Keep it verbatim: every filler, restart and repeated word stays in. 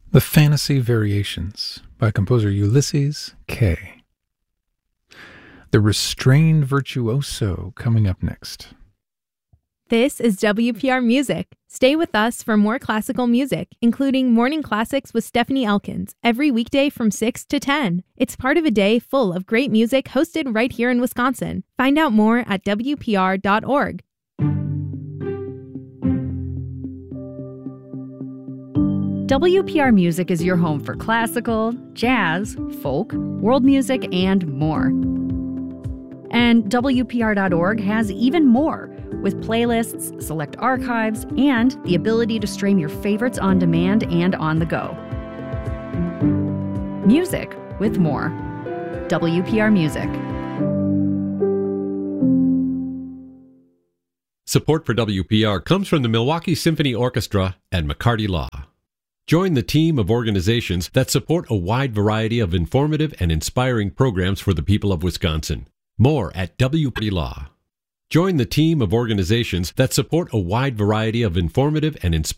The Fantasy Variations by composer Ulysses K. The Restrained Virtuoso coming up next. This is W P R Music. Stay with us for more classical music, including Morning Classics with Stephanie Elkins, every weekday from six to ten. It's part of a day full of great music hosted right here in Wisconsin. Find out more at W P R dot org. W P R Music is your home for classical, jazz, folk, world music, and more. And W P R dot org has even more, with playlists, select archives, and the ability to stream your favorites on demand and on the go. Music with more. W P R Music. Support for W P R comes from the Milwaukee Symphony Orchestra and McCarty Law. Join the team of organizations that support a wide variety of informative and inspiring programs for the people of Wisconsin. More at W P Law. Join the team of organizations that support a wide variety of informative and inspiring